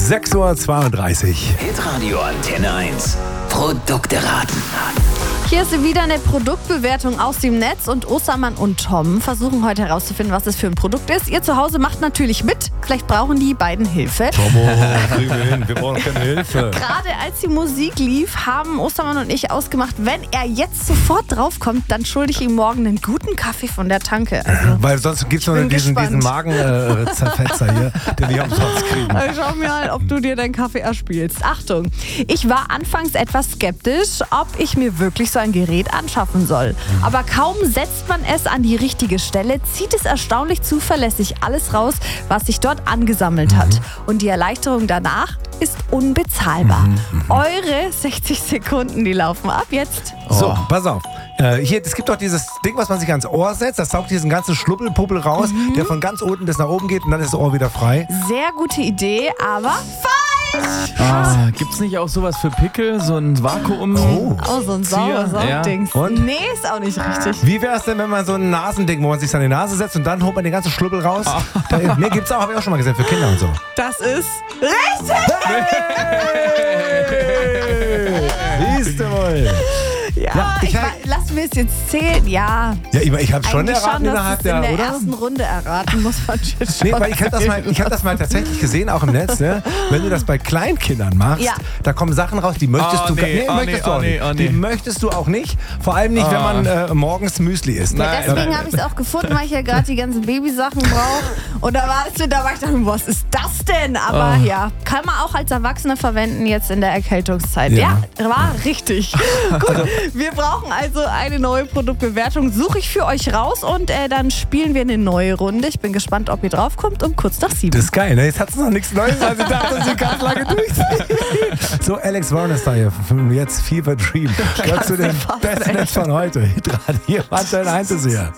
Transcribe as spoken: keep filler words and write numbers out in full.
sechs Uhr zweiunddreißig. Hitradio Antenne eins. Produkte raten. Hier ist wieder eine Produktbewertung aus dem Netz und Ostermann und Tom versuchen heute herauszufinden, was das für ein Produkt ist. Ihr zu Hause macht natürlich mit. Vielleicht brauchen die beiden Hilfe. Tomo, kriegen wir hin. Wir brauchen keine Hilfe. Gerade als die Musik lief, haben Ostermann und ich ausgemacht, wenn er jetzt sofort draufkommt, dann schulde ich ihm morgen einen guten Kaffee von der Tanke. Also, Weil sonst gibt es nur diesen, diesen Magen-Zerfetzer hier, den wir umsonst kriegen. also schau mir mal, ob du dir deinen Kaffee erspielst. Achtung, ich war anfangs etwas skeptisch, ob ich mir wirklich so ein Gerät anschaffen soll. Aber kaum setzt man es an die richtige Stelle, zieht es erstaunlich zuverlässig alles raus, was sich dort angesammelt hat. Und die Erleichterung danach ist unbezahlbar. Mhm, Eure sechzig Sekunden, die laufen ab jetzt. So, pass auf. Äh, hier, es gibt doch dieses Ding, was man sich ans Ohr setzt. Das saugt diesen ganzen Schluppelpuppel raus, der von ganz unten bis nach oben geht und dann ist das Ohr wieder frei. Sehr gute Idee, aber falsch! Ah, gibt's nicht auch sowas für Pickel? So ein Vakuum? Oh. Oh, so ein sauer Ja. Saugdings. Und? Nee, ist auch nicht richtig. Wie wäre es denn, wenn man so ein Nasending, wo man sich an die Nase setzt und dann holt man den ganzen Schluppel raus? Da, nee, gibt's auch, habe ich auch schon mal gesehen, für Kinder und so. Das ist richtig! Siehst du wohl. Ja, Ja, ich ich hab- wa- lass mir es jetzt zählen. Ja, Ja, ich, ich habe schon eigentlich erraten schon, dass innerhalb es der, in der oder? ersten Runde erraten muss man jetzt schon. Nee, weil ich habe das, mal- ich hab das mal tatsächlich gesehen, auch im Netz. Ne? Wenn du das bei Kleinkindern machst, Ja. da kommen Sachen raus, die möchtest Oh, du gar- nee, nee, oh, möchtest nee, du auch oh, nee, nicht. oh, Die nee. möchtest du auch nicht. Vor allem nicht, wenn Ah. man äh, morgens Müsli isst. Nein. Deswegen habe ich es auch gefunden, weil ich ja gerade die ganzen Babysachen brauche. Und da war es da war ich dachte, was ist das denn? Aber Oh. ja, kann man auch als Erwachsene verwenden jetzt in der Erkältungszeit. Ja, Ja. war richtig. Gut, wir brauchen also eine neue Produktbewertung. Suche ich für euch raus und äh, dann spielen wir eine neue Runde. Ich bin gespannt, ob ihr draufkommt um kurz nach sieben. Das ist geil, ne? Jetzt hat es noch nichts Neues, weil sie dachte, sie ganz lange durchziehen. So, Alex Warren ist da hier. Jetzt Fever Dream. Gehört zu den fast, besten ey. Netz von heute. Hier, Antenne eins ist hier.